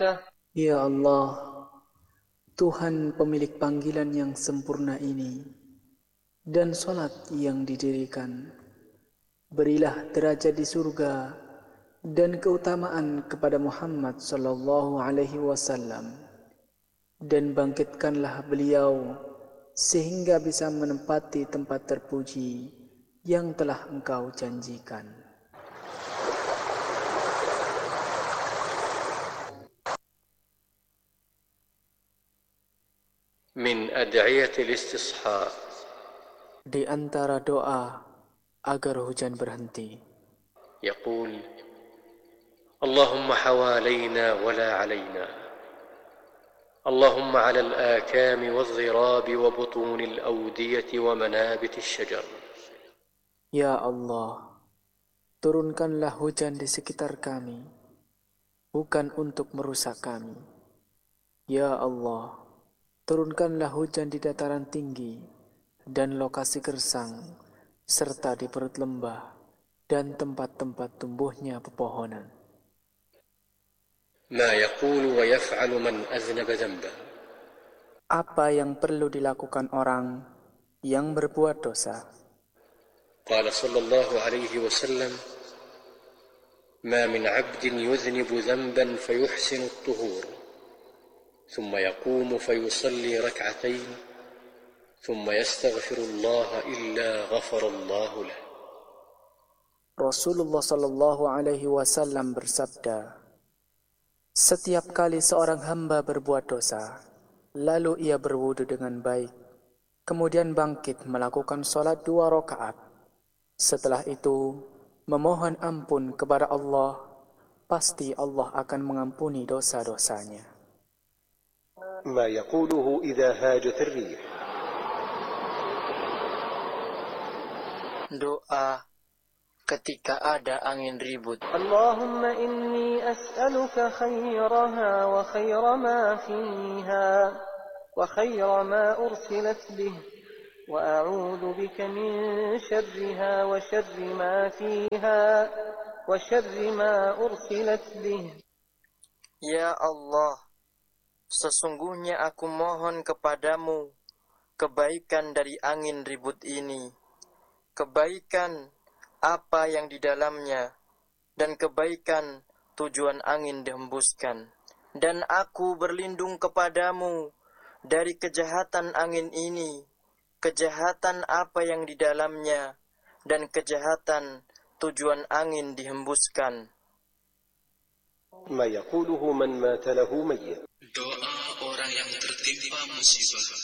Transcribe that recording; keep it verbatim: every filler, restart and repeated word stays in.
Ya Allah, Tuhan pemilik panggilan yang sempurna ini dan salat yang didirikan, berilah derajat di surga dan keutamaan kepada Muhammad sallallahu alaihi wasallam, dan bangkitkanlah beliau sehingga bisa menempati tempat terpuji yang telah Engkau janjikan. من أدعية الاستصحاء. Di antara doa agar hujan berhenti, يقول: اللهم حوالينا ولا علينا، اللهم على الآكام والضراب وبطون الأودية ومنابت الشجر. Ya Allah, turunkanlah hujan di sekitar kami, bukan untuk merusak kami. Ya Allah, turunkanlah hujan di dataran tinggi dan lokasi gersang, serta di perut lembah dan tempat-tempat tumbuhnya pepohonan. ما يقول ويفعل من أذنب ذنبا. Apa yang perlu dilakukan orang yang berbuat dosa? قال صلى الله عليه وسلم: ما من عبد يذنب ذنبا فيحسن الطهور ثم يقوم فيصلي ركعتين ثم يستغفر الله إلا غفر الله له. Rasulullah Shallallahu Alaihi Wasallam bersabda, setiap kali seorang hamba berbuat dosa, lalu ia berwudu dengan baik, kemudian bangkit melakukan sholat dua rakaat, setelah itu memohon ampun kepada Allah, pasti Allah akan mengampuni dosa-dosanya. ما يقوله إذا هاجت الريح. Doa ketika ada angin ribut. Allahumma inni as'aluka khairaha wa khaira ma fiha wa khaira ma ursilat bih wa a'udhu bika min syarriha wa syarri ma fiha wa syarri ma ursilat bih. Ya Allah, sesungguhnya aku mohon kepadamu kebaikan dari angin ribut ini, kebaikan apa yang di dalamnya, dan kebaikan tujuan angin dihembuskan. Dan aku berlindung kepadamu dari kejahatan angin ini, kejahatan apa yang di dalamnya, dan kejahatan tujuan angin dihembuskan. ما يقوله من مات له ميت. Doa orang yang tertimpa musibah.